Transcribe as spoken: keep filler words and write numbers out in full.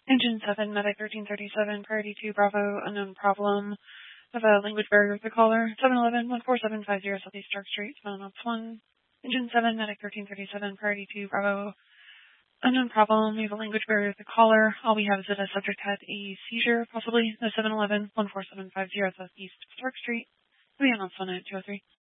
Engine seven, Medic thirteen thirty-seven, priority two, Bravo, unknown problem. Have a language barrier with the caller. seven one one, one four seven five zero Southeast Stark Street, Mountain Ops one. Engine seven, Medic thirteen thirty-seven, priority two, Bravo, unknown problem. We have a language barrier with the caller. All we have is that a subject had a seizure, possibly. The seven one one, one four seven five zero Southeast Stark Street. We'll be on Ops one at two oh three.